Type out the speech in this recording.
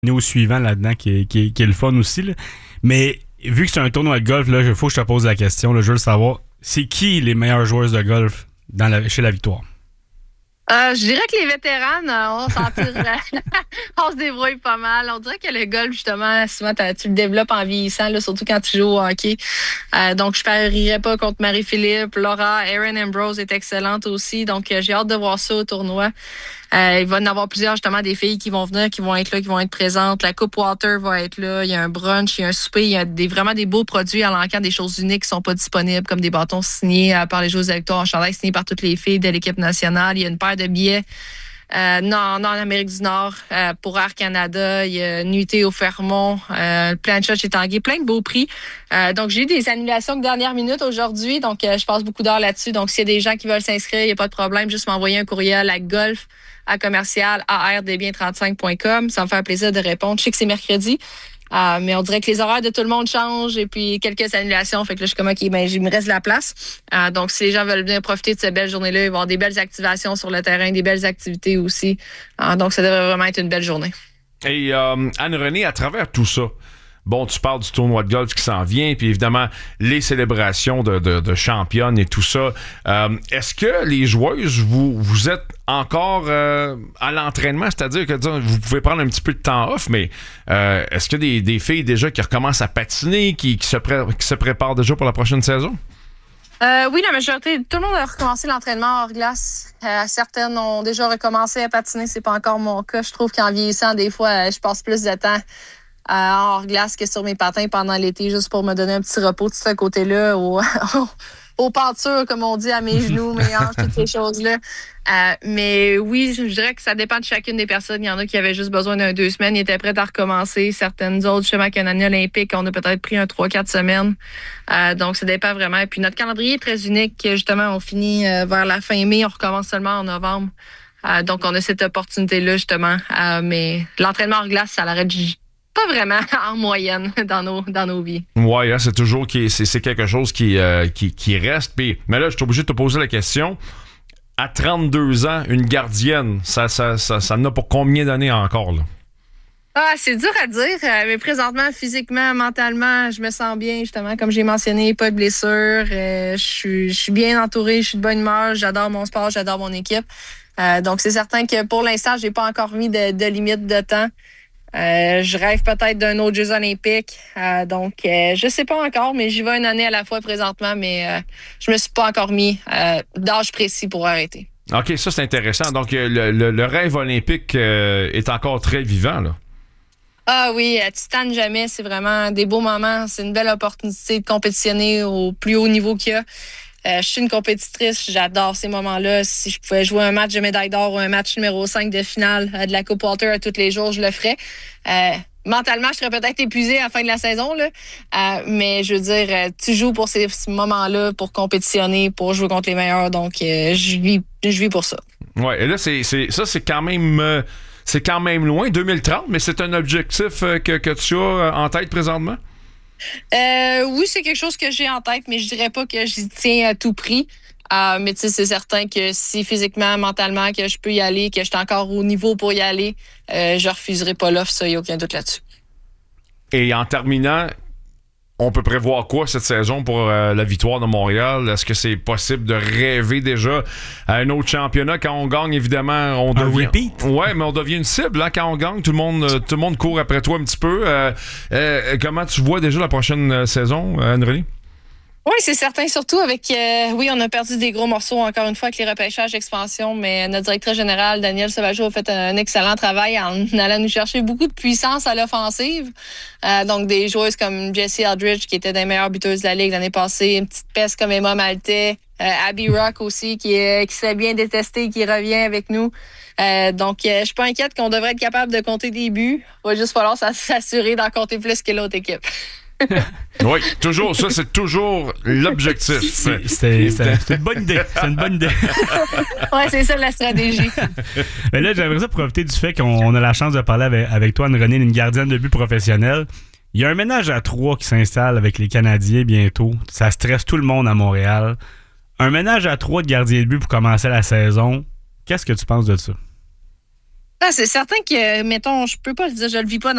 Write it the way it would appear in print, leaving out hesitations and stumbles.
au suivant là-dedans qui est le fun aussi. Là. Mais vu que c'est un tournoi de golf, il faut que je te pose la question. Là, je veux savoir, c'est qui les meilleurs joueurs de golf chez la Victoire? Je dirais que les vétérans, on se débrouille pas mal. On dirait que le golf, justement, souvent, tu le développes en vieillissant, là, surtout quand tu joues au hockey. Donc, je parierais pas contre Marie-Philippe. Laura, Erin Ambrose est excellente aussi. Donc, j'ai hâte de voir ça au tournoi. Il va y en avoir plusieurs, justement, des filles qui vont venir, qui vont être là, qui vont être présentes. La Coupe Water va être là. Il y a un brunch, il y a un souper. Il y a vraiment des beaux produits à l'encan, des choses uniques qui sont pas disponibles, comme des bâtons signés par les joueuses de la Victoire en chandail, signés par toutes les filles de l'équipe nationale. Il y a une paire de billets en Amérique du Nord pour Air Canada. Il y a nuitée au Fermont, plein de choses chez Tanguay, plein de beaux prix. Donc, j'ai eu des annulations de dernière minute aujourd'hui. Donc, je passe beaucoup d'heures là-dessus. Donc, s'il y a des gens qui veulent s'inscrire, il n'y a pas de problème. Juste m'envoyer un courriel à golf à commercial ardbien35.com. Ça me fait un plaisir de répondre. Je sais que c'est mercredi, mais on dirait que les horaires de tout le monde changent et puis quelques annulations. Fait que là, je suis comme, OK, il me reste de la place. Donc, si les gens veulent venir profiter de cette belle journée-là, il va y avoir des belles activations sur le terrain, des belles activités aussi. Donc, ça devrait vraiment être une belle journée. Et Anne-Renée, à travers tout ça, bon, tu parles du tournoi de golf qui s'en vient, puis évidemment, les célébrations de championnes et tout ça. Est-ce que les joueuses, vous êtes encore à l'entraînement? C'est-à-dire que vous pouvez prendre un petit peu de temps off, mais est-ce qu'il y a des filles déjà qui recommencent à patiner, qui se préparent déjà pour la prochaine saison? Oui, la majorité, tout le monde a recommencé l'entraînement hors glace. Certaines ont déjà recommencé à patiner, c'est pas encore mon cas. Je trouve qu'en vieillissant, des fois, je passe plus de temps hors glace que sur mes patins pendant l'été, juste pour me donner un petit repos de ce côté-là, aux pentures, comme on dit, à mes genoux, mes hanches, toutes ces choses-là. Mais oui, je dirais que ça dépend de chacune des personnes. Il y en a qui avaient juste besoin d'un 2 semaines, ils étaient prêts à recommencer. Certaines autres, justement, qui ont une année olympique, on a peut-être pris un 3-4 semaines. Donc, ça dépend vraiment. Et puis, notre calendrier est très unique. Justement, on finit vers la fin mai, on recommence seulement en novembre. Donc, on a cette opportunité-là, justement. Mais l'entraînement hors glace, ça l'arrête pas vraiment en moyenne dans nos vies. Ouais, hein, c'est toujours c'est quelque chose qui reste. Mais là, je suis obligé de te poser la question. À 32 ans, une gardienne, ça en a pour combien d'années encore, là? C'est dur à dire, mais présentement, physiquement, mentalement, je me sens bien, justement. Comme j'ai mentionné, pas de blessure. Je suis bien entourée, je suis de bonne humeur, j'adore mon sport, j'adore mon équipe. Donc, c'est certain que pour l'instant, j'ai pas encore mis de limite de temps. Je rêve peut-être d'un autre Jeux olympiques. Donc, je sais pas encore, mais j'y vais une année à la fois présentement, mais je me suis pas encore mis d'âge précis pour arrêter. OK, ça, c'est intéressant. Donc, le rêve olympique est encore très vivant, là. Ah oui, tu tannes jamais. C'est vraiment des beaux moments. C'est une belle opportunité de compétitionner au plus haut niveau qu'il y a. Je suis une compétitrice, j'adore ces moments-là. Si je pouvais jouer un match de médaille d'or ou un match numéro 5 de finale de la Coupe Walter à tous les jours, je le ferais. Mentalement, je serais peut-être épuisée à la fin de la saison, là. Mais je veux dire, tu joues pour ces moments-là, pour compétitionner, pour jouer contre les meilleurs. Donc, je vis pour ça. Ouais, et là, c'est quand même loin, 2030, mais c'est un objectif que tu as en tête présentement? Oui, c'est quelque chose que j'ai en tête, mais je dirais pas que j'y tiens à tout prix. Mais tu sais, c'est certain que si physiquement, mentalement, que je peux y aller, que je suis encore au niveau pour y aller, je refuserai pas l'offre, ça, il n'y a aucun doute là-dessus. Et en terminant, on peut prévoir quoi cette saison pour la Victoire de Montréal? Est-ce que c'est possible de rêver déjà à un autre championnat? Quand on gagne, évidemment, on devient... repeat? Ouais, mais on devient une cible. Hein? Quand on gagne, tout le monde court après toi un petit peu. Comment tu vois déjà la prochaine saison, Anne-Renée? Oui, c'est certain, surtout avec... oui, on a perdu des gros morceaux, encore une fois, avec les repêchages d'expansion, mais notre directrice générale, Danielle Sauvageau, a fait un excellent travail en allant nous chercher beaucoup de puissance à l'offensive. Donc, des joueuses comme Jessie Aldridge, qui était des meilleures buteuses de la Ligue l'année passée, une petite peste comme Emma Maltais, Abby Rock aussi, qui s'est bien détestée, qui revient avec nous. Donc, je suis pas inquiète qu'on devrait être capable de compter des buts. Il va juste falloir s'assurer d'en compter plus que l'autre équipe. Oui, toujours, ça, c'est toujours l'objectif. C'est une bonne idée. C'est une bonne idée. Ouais, c'est ça la stratégie. Mais là, j'aimerais ça profiter du fait qu'on a la chance de parler avec toi, Anne-Renée, une gardienne de but professionnelle. Il y a un ménage à 3 qui s'installe avec les Canadiens bientôt. Ça stresse tout le monde à Montréal. Un ménage à 3 de gardiens de but pour commencer la saison. Qu'est-ce que tu penses de ça? C'est certain que, mettons, je peux pas le dire, je le vis pas